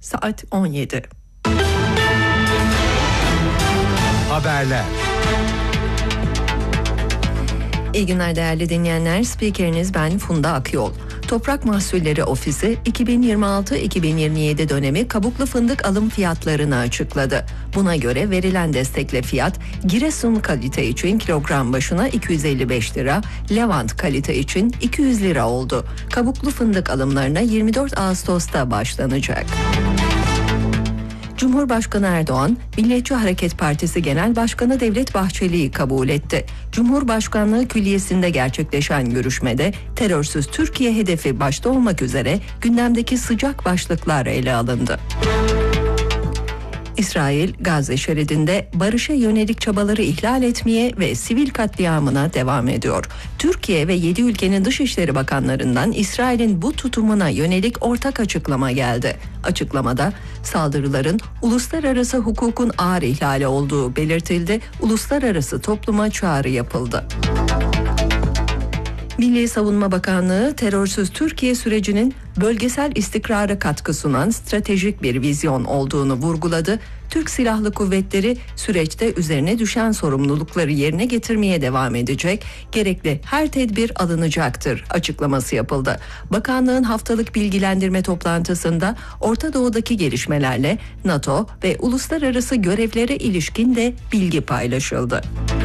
saat 17. Haberler. İyi günler değerli dinleyenler. Spikeriniz ben Funda Akyol. Toprak Mahsulleri Ofisi 2026-2027 dönemi kabuklu fındık alım fiyatlarını açıkladı. Buna göre verilen destekle fiyat Giresun kalite için kilogram başına 255 lira, Levant kalite için 200 lira oldu. Kabuklu fındık alımlarına 24 Ağustos'ta başlanacak. Cumhurbaşkanı Erdoğan, Milliyetçi Hareket Partisi Genel Başkanı Devlet Bahçeli'yi kabul etti. Cumhurbaşkanlığı Külliyesi'nde gerçekleşen görüşmede terörsüz Türkiye hedefi başta olmak üzere gündemdeki sıcak başlıklar ele alındı. İsrail, Gazze şeridinde barışa yönelik çabaları ihlal etmeye ve sivil katliamına devam ediyor. Türkiye ve 7 ülkenin Dışişleri Bakanlarından İsrail'in bu tutumuna yönelik ortak açıklama geldi. Açıklamada saldırıların uluslararası hukukun ağır ihlali olduğu belirtildi, uluslararası topluma çağrı yapıldı. Milli Savunma Bakanlığı terörsüz Türkiye sürecinin bölgesel istikrara katkı sunan stratejik bir vizyon olduğunu vurguladı. Türk Silahlı Kuvvetleri süreçte üzerine düşen sorumlulukları yerine getirmeye devam edecek, gerekli her tedbir alınacaktır açıklaması yapıldı. Bakanlığın haftalık bilgilendirme toplantısında Orta Doğu'daki gelişmelerle NATO ve uluslararası görevlere ilişkin de bilgi paylaşıldı.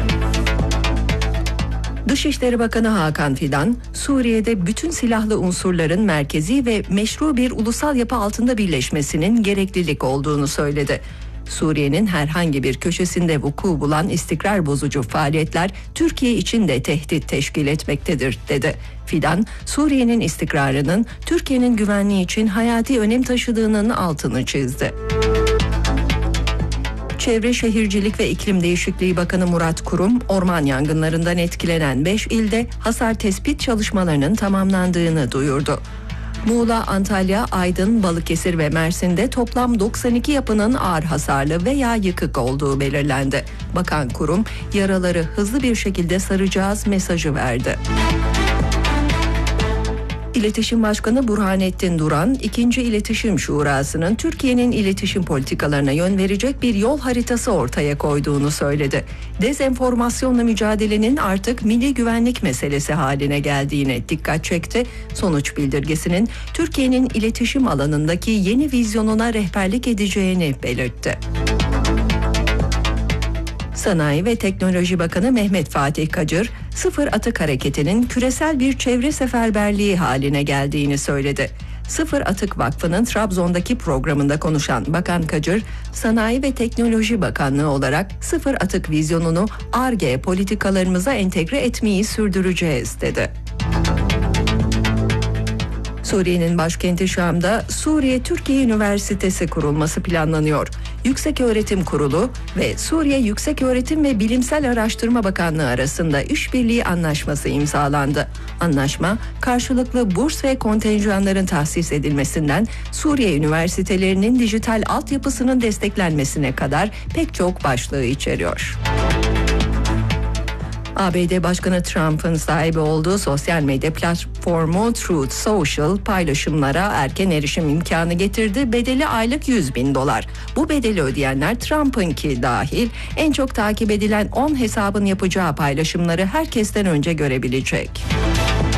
Dışişleri Bakanı Hakan Fidan, Suriye'de bütün silahlı unsurların merkezi ve meşru bir ulusal yapı altında birleşmesinin gereklilik olduğunu söyledi. Suriye'nin herhangi bir köşesinde vuku bulan istikrar bozucu faaliyetler Türkiye için de tehdit teşkil etmektedir, dedi. Fidan, Suriye'nin istikrarının Türkiye'nin güvenliği için hayati önem taşıdığının altını çizdi. Çevre Şehircilik ve İklim Değişikliği Bakanı Murat Kurum, orman yangınlarından etkilenen 5 ilde hasar tespit çalışmalarının tamamlandığını duyurdu. Muğla, Antalya, Aydın, Balıkesir ve Mersin'de toplam 92 yapının ağır hasarlı veya yıkık olduğu belirlendi. Bakan Kurum, yaraları hızlı bir şekilde saracağız mesajı verdi. İletişim Başkanı Burhanettin Duran, 2. İletişim Şurası'nın Türkiye'nin iletişim politikalarına yön verecek bir yol haritası ortaya koyduğunu söyledi. Dezenformasyonla mücadelenin artık milli güvenlik meselesi haline geldiğine dikkat çekti. Sonuç bildirgesinin Türkiye'nin iletişim alanındaki yeni vizyonuna rehberlik edeceğini belirtti. Sanayi ve Teknoloji Bakanı Mehmet Fatih Kacır, Sıfır Atık Hareketi'nin küresel bir çevre seferberliği haline geldiğini söyledi. Sıfır Atık Vakfı'nın Trabzon'daki programında konuşan Bakan Kacır, Sanayi ve Teknoloji Bakanlığı olarak sıfır atık vizyonunu Ar-Ge politikalarımıza entegre etmeyi sürdüreceğiz, dedi. Suriye'nin başkenti Şam'da Suriye-Türkiye Üniversitesi kurulması planlanıyor. Yükseköğretim Kurulu ve Suriye Yükseköğretim ve Bilimsel Araştırma Bakanlığı arasında işbirliği anlaşması imzalandı. Anlaşma, karşılıklı burs ve kontenjanların tahsis edilmesinden Suriye üniversitelerinin dijital altyapısının desteklenmesine kadar pek çok başlığı içeriyor. ABD Başkanı Trump'ın sahibi olduğu sosyal medya platformu Truth Social paylaşımlara erken erişim imkanı getirdi. Bedeli aylık $100.000. Bu bedeli ödeyenler Trump'ınki dahil en çok takip edilen 10 hesabın yapacağı paylaşımları herkesten önce görebilecek.